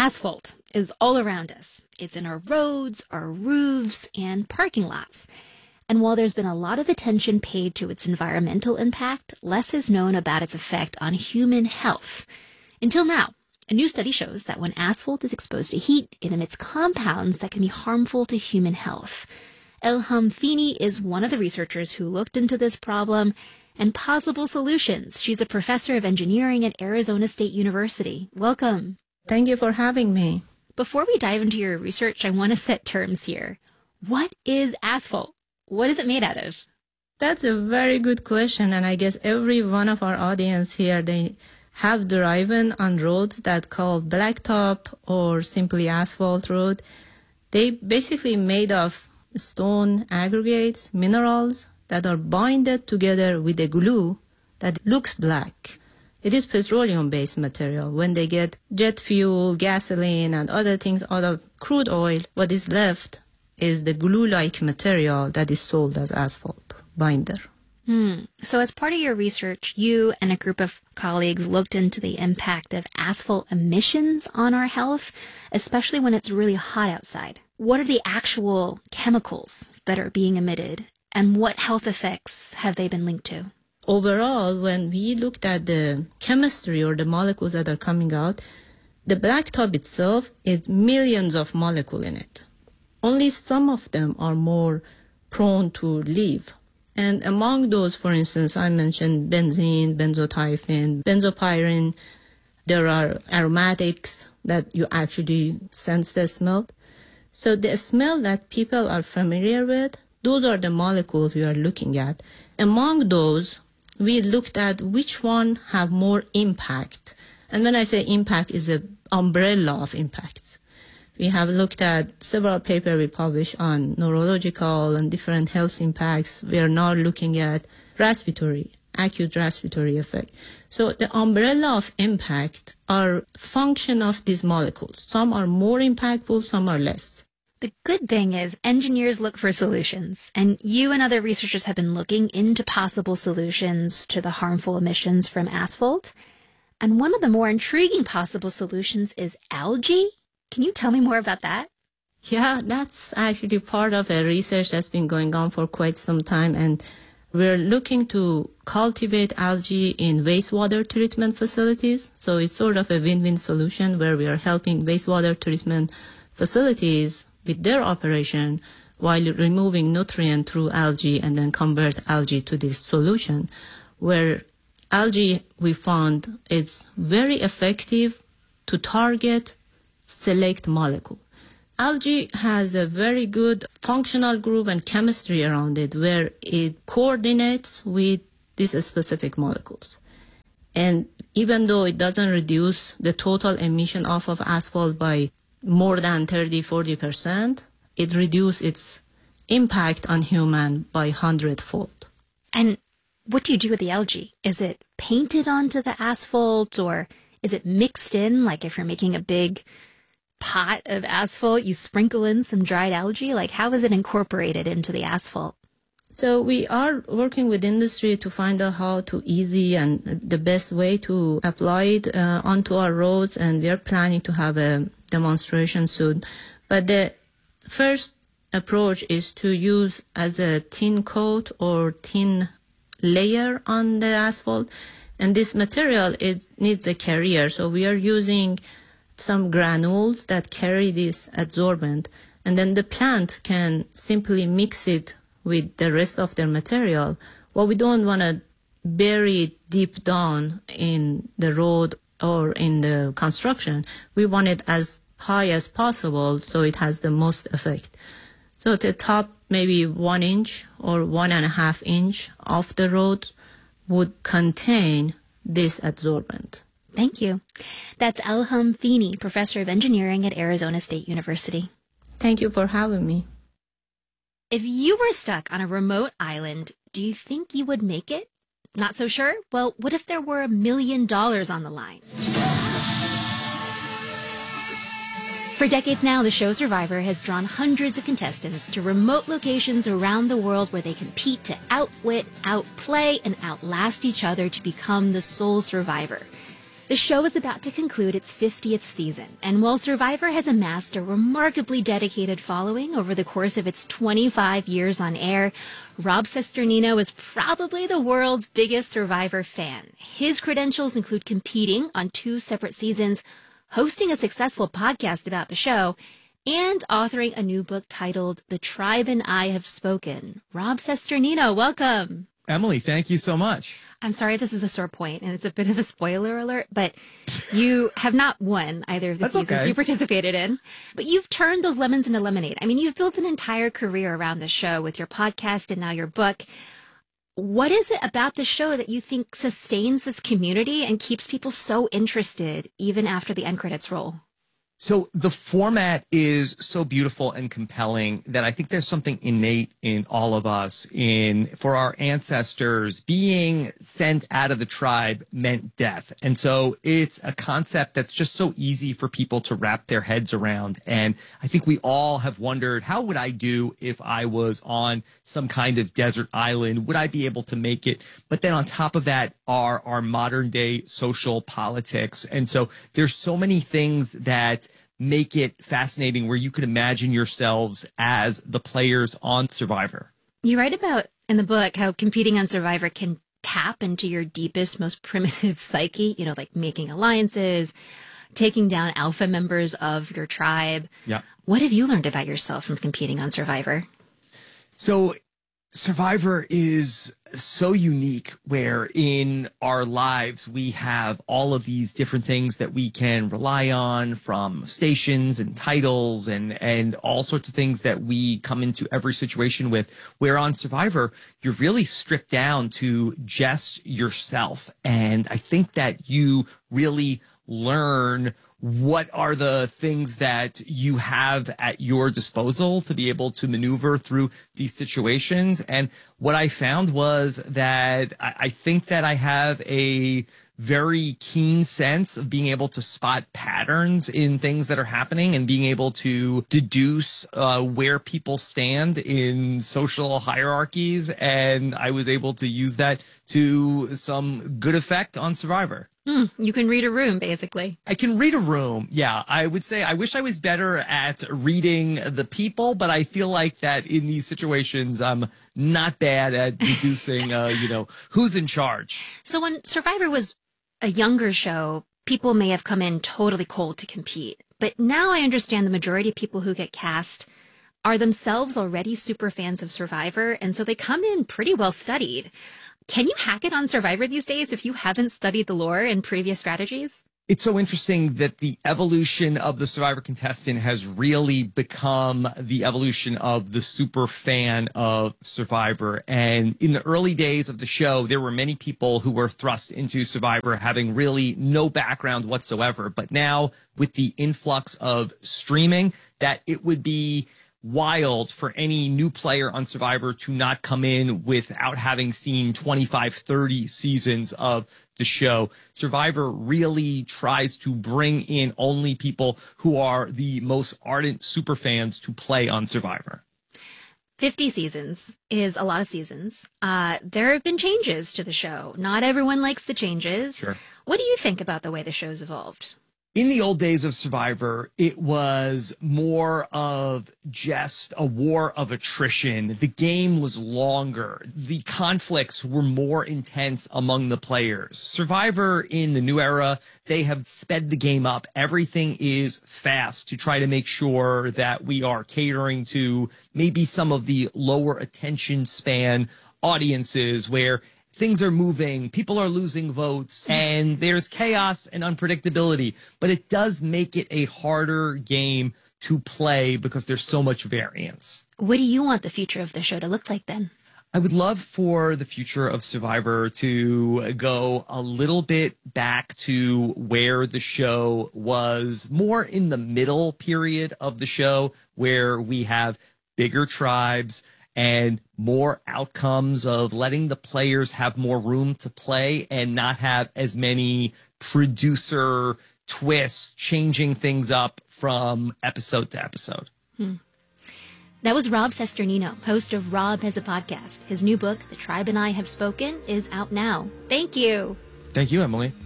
Asphalt is all around us. It's in our roads, our roofs, and parking lots. And while there's been a lot of attention paid to its environmental impact, less is known about its effect on human health. Until now, a new study shows that when asphalt is exposed to heat, it emits compounds that can be harmful to human health. Elham Feeney is one of the researchers who looked into this problem and possible solutions. She's a professor of engineering at Arizona State University. Welcome. Thank you for having me. Before we dive into your research, I want to set terms here. What is asphalt? What is it made out of? That's a very good question, and I guess every one of our audience here, they have driven on roads that called blacktop or simply asphalt road. They basically made of stone aggregates, minerals that are bonded together with a glue that looks black. It is petroleum-based material. When they get jet fuel, gasoline, and other things out of crude oil, what is left is the glue-like material that is sold as asphalt binder. So as part of your research, you and a group of colleagues looked into the impact of asphalt emissions on our health, especially when it's really hot outside. What are the actual chemicals that are being emitted, and what health effects have they been linked to? Overall, when we looked at the chemistry or the molecules that are coming out, the blacktop itself is millions of molecules in it. Only some of them are more prone to leave. And among those, for instance, I mentioned benzene, benzothiophene, benzopyrene. There are aromatics that you actually sense the smell. So the smell that people are familiar with, those are the molecules we are looking at. Among those, we looked at which one have more impact. And when I say impact, is an umbrella of impacts. We have looked at several papers we published on neurological and different health impacts. We are now looking at acute respiratory effect. So the umbrella of impact are function of these molecules. Some are more impactful, some are less. The good thing is engineers look for solutions, and you and other researchers have been looking into possible solutions to the harmful emissions from asphalt. And one of the more intriguing possible solutions is algae. Can you tell me more about that? Yeah, that's actually part of a research that's been going on for quite some time, and we're looking to cultivate algae in wastewater treatment facilities. So it's sort of a win-win solution where we are helping wastewater treatment facilities with their operation while removing nutrient through algae and then convert algae to this solution, where algae we found it's very effective to target select molecule. Algae has a very good functional group and chemistry around it where it coordinates with these specific molecules. And even though it doesn't reduce the total emission off of asphalt by more than 30-40%, it reduces its impact on human by 100-fold. And what do you do with the algae? Is it painted onto the asphalt, or is it mixed in? Like if you're making a big pot of asphalt, you sprinkle in some dried algae? Like how is it incorporated into the asphalt? So we are working with industry to find out how to easy and the best way to apply it onto our roads, and we are planning to have a demonstration soon. But the first approach is to use as a thin coat or thin layer on the asphalt, and this material, it needs a carrier. So we are using some granules that carry this adsorbent, and then the plant can simply mix it with the rest of their material. Well, we don't want to bury it deep down in the road or in the construction. We want it as high as possible so it has the most effect. So the top maybe 1 inch or 1.5 inch of the road would contain this adsorbent. Thank you. That's Elham Feeney, professor of engineering at Arizona State University. Thank you for having me. If you were stuck on a remote island, do you think you would make it? Not so sure? Well, what if there were $1 million on the line? For decades now, the show Survivor has drawn hundreds of contestants to remote locations around the world where they compete to outwit, outplay, and outlast each other to become the sole survivor. The show is about to conclude its 50th season, and while Survivor has amassed a remarkably dedicated following over the course of its 25 years on air, Rob Cesternino is probably the world's biggest Survivor fan. His credentials include competing on 2 separate seasons, hosting a successful podcast about the show, and authoring a new book titled The Tribe and I Have Spoken. Rob Cesternino, welcome. Emily, thank you so much. I'm sorry this is a sore point, and it's a bit of a spoiler alert, but you have not won either of the seasons you participated in. But you've turned those lemons into lemonade. I mean, you've built an entire career around the show with your podcast and now your book. What is it about the show that you think sustains this community and keeps people so interested even after the end credits roll? So the format is so beautiful and compelling that I think there's something innate in all of us. For our ancestors, being sent out of the tribe meant death. And so it's a concept that's just so easy for people to wrap their heads around. And I think we all have wondered, how would I do if I was on some kind of desert island? Would I be able to make it? But then on top of that are our modern day social politics. And so there's so many things that make it fascinating where you could imagine yourselves as the players on Survivor. You write about in the book how competing on Survivor can tap into your deepest, most primitive psyche, like making alliances, taking down alpha members of your tribe. Yeah. What have you learned about yourself from competing on Survivor? So Survivor is so unique where in our lives we have all of these different things that we can rely on, from stations and titles and all sorts of things that we come into every situation with, where on Survivor you're really stripped down to just yourself. And I think that you really learn what are the things that you have at your disposal to be able to maneuver through these situations. And what I found was that I think that I have a very keen sense of being able to spot patterns in things that are happening and being able to deduce where people stand in social hierarchies. And I was able to use that to some good effect on Survivor. You can read a room, basically. I can read a room. Yeah, I would say I wish I was better at reading the people, but I feel like that in these situations, I'm not bad at deducing, who's in charge. So when Survivor was a younger show, people may have come in totally cold to compete. But now I understand the majority of people who get cast are themselves already super fans of Survivor, and so they come in pretty well studied. Can you hack it on Survivor these days if you haven't studied the lore and previous strategies? It's so interesting that the evolution of the Survivor contestant has really become the evolution of the super fan of Survivor. And in the early days of the show, there were many people who were thrust into Survivor having really no background whatsoever. But now with the influx of streaming, that it would be wild for any new player on Survivor to not come in without having seen 25, 30 seasons of the show. Survivor really tries to bring in only people who are the most ardent super fans to play on Survivor. 50 seasons is a lot of seasons. There have been changes to the show. Not everyone likes the changes. Sure. What do you think about the way the show's evolved? In the old days of Survivor, it was more of just a war of attrition. The game was longer. The conflicts were more intense among the players. Survivor in the new era, they have sped the game up. Everything is fast to try to make sure that we are catering to maybe some of the lower attention span audiences where things are moving, people are losing votes, and there's chaos and unpredictability. But it does make it a harder game to play because there's so much variance. What do you want the future of the show to look like then? I would love for the future of Survivor to go a little bit back to where the show was, more in the middle period of the show, where we have bigger tribes and more outcomes of letting the players have more room to play and not have as many producer twists changing things up from episode to episode. That was Rob Cesternino, host of Rob Has a Podcast. His new book, The Tribe and I Have Spoken, is out now. Thank you. Thank you, Emily.